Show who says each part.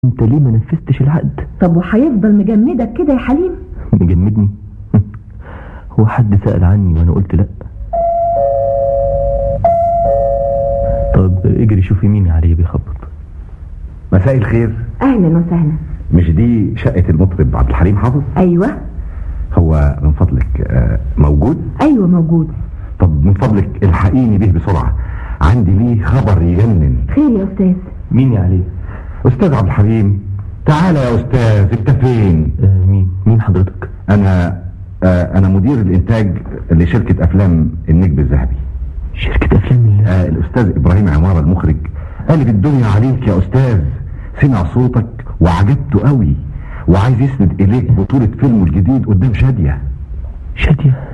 Speaker 1: انت ليه ما نفذتش العقد؟
Speaker 2: طب وهيفضل مجمدك كده يا حليم؟
Speaker 1: مجمدني؟ هو حد سأل عني وانا قلت لا؟ طب اجري شوفي مين عليه بيخبط.
Speaker 3: مساء الخير.
Speaker 2: اهلا وسهلا.
Speaker 3: مش دي شقة المطرب عبد الحليم حافظ؟
Speaker 2: ايوه.
Speaker 3: هو من فضلك موجود؟
Speaker 2: ايوه موجود.
Speaker 3: طب من فضلك الحقيني به بسرعة، عندي ليه خبر يجنن.
Speaker 2: خير يا استاذ؟
Speaker 1: مين عليه؟
Speaker 3: استاذ عبد الحليم. تعالى يا استاذ، انت فين؟
Speaker 1: مين حضرتك؟
Speaker 3: انا مدير الانتاج لشركة افلام النجم الذهبي.
Speaker 1: شركة افلام
Speaker 3: الاستاذ ابراهيم عمارة المخرج قالب الدنيا عليك يا استاذ، سمع صوتك وعجبته قوي وعايز يسند اليك بطولة فيلمه الجديد قدام شادية.
Speaker 1: شادية؟